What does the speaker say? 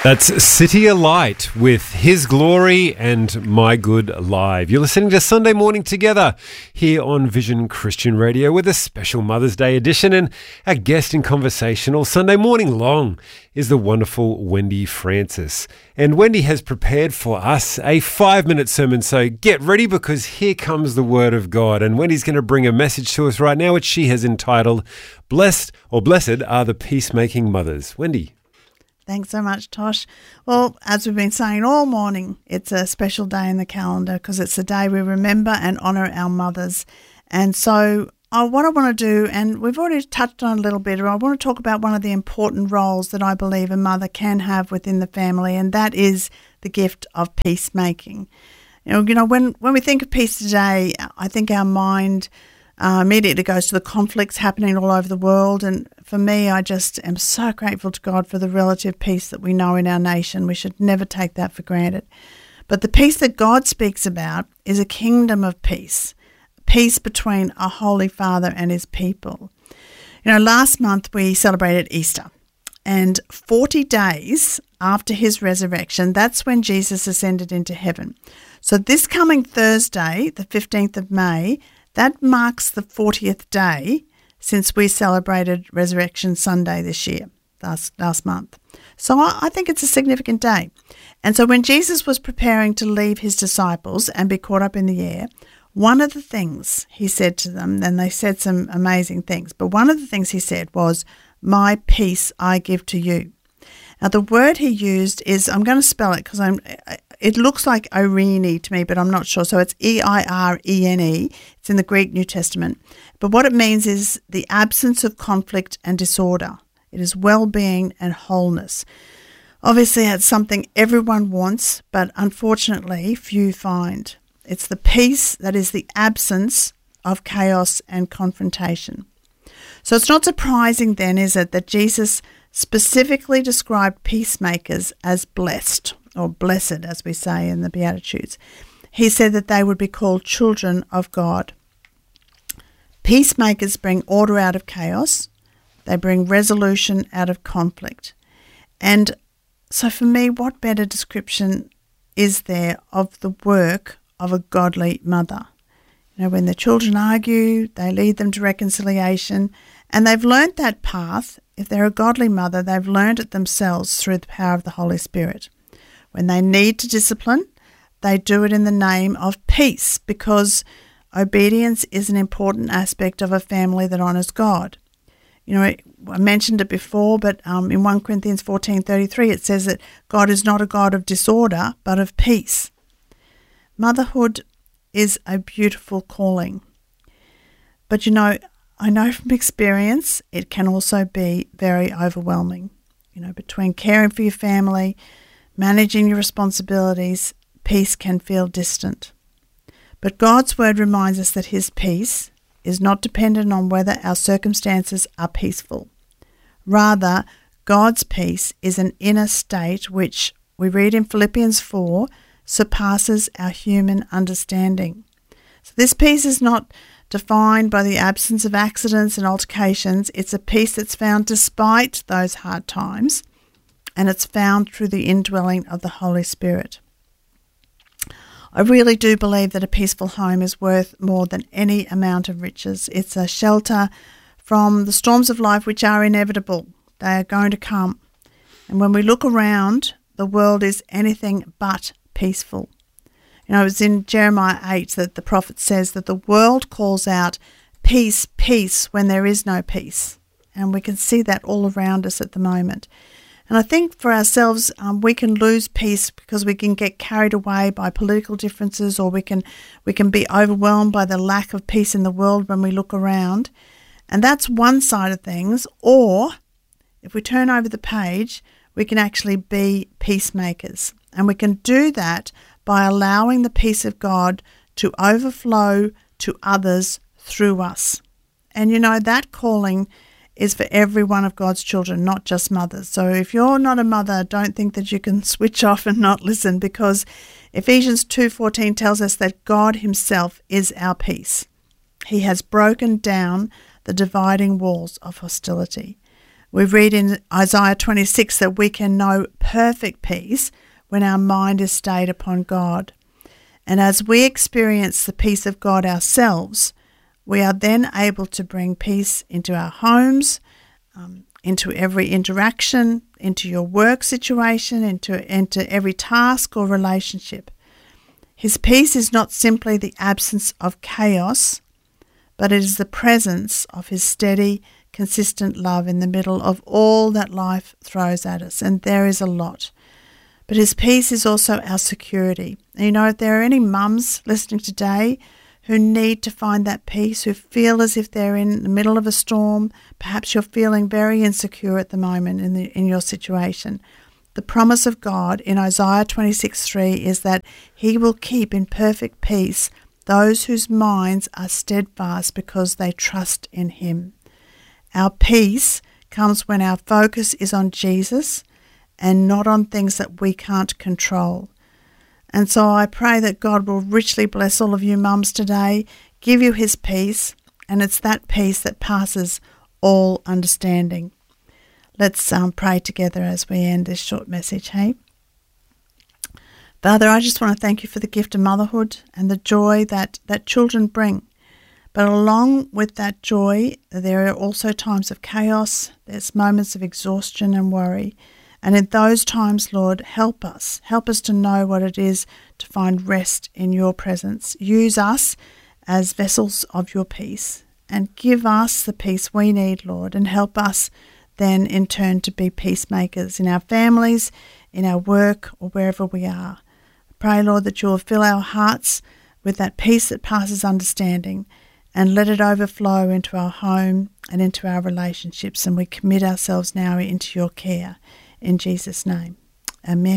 That's City of Light with His Glory and My Good Life. You're listening to Sunday Morning Together here on Vision Christian Radio with a special Mother's Day edition, and our guest in conversation all Sunday morning long is the wonderful Wendy Francis. And Wendy has prepared for us a 5-minute sermon, so get ready because here comes the Word of God. And Wendy's going to bring a message to us right now, which she has entitled, Blessed Are the Peacemaking Mothers. Wendy. Thanks so much, Tosh. Well, as we've been saying all morning, it's a special day in the calendar because it's the day we remember and honour our mothers. And so what I want to do, and we've already touched on a little bit, I want to talk about one of the important roles that I believe a mother can have within the family, and that is the gift of peacemaking. You know, when we think of peace today, I think our mind immediately goes to the conflicts happening all over the world. And for me, I just am so grateful to God for the relative peace that we know in our nation. We should never take that for granted. But the peace that God speaks about is a kingdom of peace, peace between a Holy Father and his people. You know, last month we celebrated Easter, and 40 days after his resurrection, that's when Jesus ascended into heaven. So this coming Thursday, the 15th of May, that marks the 40th day since we celebrated Resurrection Sunday this year, last month. So I think it's a significant day. And so when Jesus was preparing to leave his disciples and be caught up in the air, one of the things he said to them, and they said some amazing things, but one of the things he said was, "My peace I give to you." Now the word he used is, I'm going to spell it because it looks like Irene to me, but I'm not sure. So it's Eirene. It's in the Greek New Testament. But what it means is the absence of conflict and disorder. It is well-being and wholeness. Obviously, it's something everyone wants, but unfortunately, few find. It's the peace that is the absence of chaos and confrontation. So it's not surprising then, is it, that Jesus specifically described peacemakers as blessed, or blessed, as we say in the Beatitudes. He said that they would be called children of God. Peacemakers bring order out of chaos. They bring resolution out of conflict. And so for me, what better description is there of the work of a godly mother? You know, when the children argue, they lead them to reconciliation, and they've learnt that path. If they're a godly mother, they've learned it themselves through the power of the Holy Spirit. When they need to discipline, they do it in the name of peace, because obedience is an important aspect of a family that honours God. You know, I mentioned it before, but in 1 Corinthians 14:33 it says that God is not a God of disorder, but of peace. Motherhood is a beautiful calling. But you know, I know from experience it can also be very overwhelming. You know, between caring for your family, managing your responsibilities, peace can feel distant. But God's word reminds us that his peace is not dependent on whether our circumstances are peaceful. Rather, God's peace is an inner state which, we read in Philippians 4, surpasses our human understanding. So this peace is not defined by the absence of accidents and altercations. It's a peace that's found despite those hard times, and it's found through the indwelling of the Holy Spirit. I really do believe that a peaceful home is worth more than any amount of riches. It's a shelter from the storms of life which are inevitable. They are going to come. And when we look around, the world is anything but peaceful. You know, it's in Jeremiah 8 that the prophet says that the world calls out, "Peace, peace," when there is no peace. And we can see that all around us at the moment. And I think for ourselves, we can lose peace because we can get carried away by political differences, or we can be overwhelmed by the lack of peace in the world when we look around. And that's one side of things. Or if we turn over the page, we can actually be peacemakers. And we can do that by allowing the peace of God to overflow to others through us. And you know, that calling is for every one of God's children, not just mothers. So if you're not a mother, don't think that you can switch off and not listen, because Ephesians 2:14 tells us that God himself is our peace. He has broken down the dividing walls of hostility. We read in Isaiah 26 that we can know perfect peace when our mind is stayed upon God. And as we experience the peace of God ourselves, we are then able to bring peace into our homes, into every interaction, into your work situation, into every task or relationship. His peace is not simply the absence of chaos, but it is the presence of his steady, consistent love in the middle of all that life throws at us. And there is a lot. But his peace is also our security. And you know, if there are any mums listening today who need to find that peace, who feel as if they're in the middle of a storm, perhaps you're feeling very insecure at the moment in your situation, the promise of God in Isaiah 26:3 is that he will keep in perfect peace those whose minds are steadfast because they trust in him. Our peace comes when our focus is on Jesus and not on things that we can't control. And so I pray that God will richly bless all of you mums today, give you his peace, and it's that peace that passes all understanding. Let's pray together as we end this short message, hey? Father, I just want to thank you for the gift of motherhood and the joy that children bring. But along with that joy, there are also times of chaos, there's moments of exhaustion and worry. And in those times, Lord, help us to know what it is to find rest in your presence. Use us as vessels of your peace and give us the peace we need, Lord, and help us then in turn to be peacemakers in our families, in our work, or wherever we are. I pray, Lord, that you will fill our hearts with that peace that passes understanding and let it overflow into our home and into our relationships. And we commit ourselves now into your care. In Jesus' name, amen.